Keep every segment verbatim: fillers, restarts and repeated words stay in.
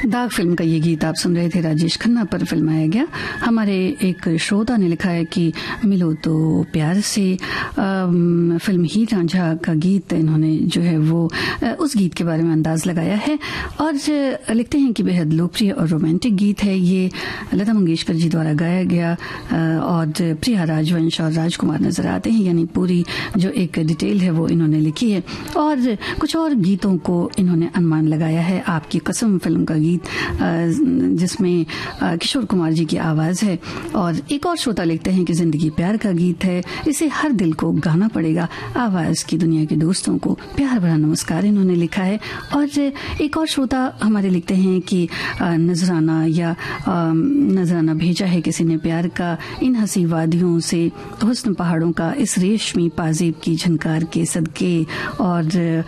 दाग फिल्म का ये गीत आप सुन रहे थे, राजेश खन्ना पर फिल्माया गया। हमारे एक श्रोता ने लिखा है कि मिलो तो प्यार से फिल्म हीर रांझा का गीत इन्होंने जो है वो उस गीत के बारे में अंदाज लगाया है और लिखते हैं कि बेहद लोकप्रिय और रोमांटिक गीत है ये, लता मंगेशकर जी द्वारा गाया गया और प्रिया राजवंश और राजकुमार नजर आते हैं, यानी पूरी जो एक डिटेल है वो इन्होंने लिखी है। और कुछ और गीतों को इन्होंने अनुमान लगाया है। आपकी कसम फिल्म का गीत जिसमें किशोर कुमार जी की आवाज है। और एक और श्रोता लिखते हैं कि जिंदगी प्यार का गीत है, इसे हर दिल को गाना पड़ेगा। आवाज की दुनिया के दोस्तों को प्यार भरा नमस्कार इन्होंने लिखा है। और एक और श्रोता हमारे लिखते हैं कि नजराना या नजराना भेजा है किसी ने प्यार का, इन हंसी वादियों से हुस्न पहाड़ों का, इस रेशमी पाजेब की झनकार के सदके, और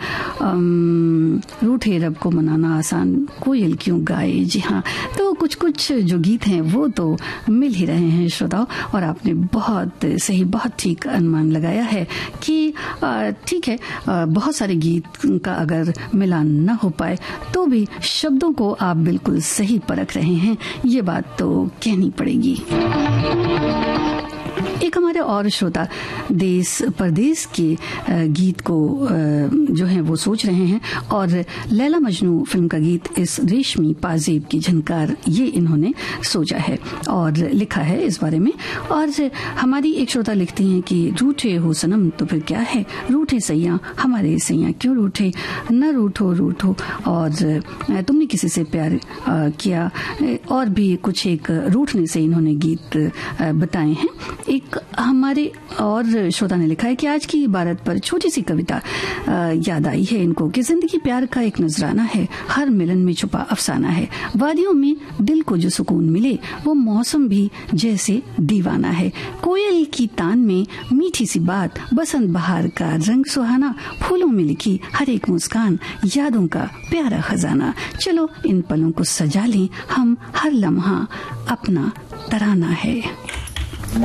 रूठे रब को मनाना आसान कोयल क्यों गाए। जी हाँ, तो कुछ कुछ जो गीत हैं वो तो मिल ही रहे हैं श्रोताओं, और आपने बहुत सही, बहुत ठीक अनुमान लगाया है कि ठीक है, बहुत सारे गीत का अगर मिलान न हो पाए तो भी शब्दों को आप बिल्कुल सही परख रहे हैं, ये बात तो कहनी पड़ेगी। एक हमारे और श्रोता देश परदेश के गीत को जो है वो सोच रहे हैं और लैला मजनू फिल्म का गीत इस रेशमी पाजेब की झनकार, ये इन्होंने सोचा है और लिखा है इस बारे में। और हमारी एक श्रोता लिखती हैं कि रूठे हो सनम तो फिर क्या है, रूठे सैया हमारे सैया क्यों रूठे, न रूठो रूठो, और तुमने किसी से प्यार किया, और भी कुछ एक रूठने से इन्होंने गीत बताए हैं। एक हमारे और श्रोता ने लिखा है कि आज की इबारत पर छोटी सी कविता याद आई है इनको कि जिंदगी प्यार का एक नजराना है, हर मिलन में छुपा अफसाना है, वादियों में दिल को जो सुकून मिले वो मौसम भी जैसे दीवाना है, कोयल की तान में मीठी सी बात, बसंत बहार का रंग सुहाना, फूलों में लिखी हर एक मुस्कान, यादों का प्यारा खजाना। चलो इन पलों को सजा लें हम, हर लम्हा अपना तराना है।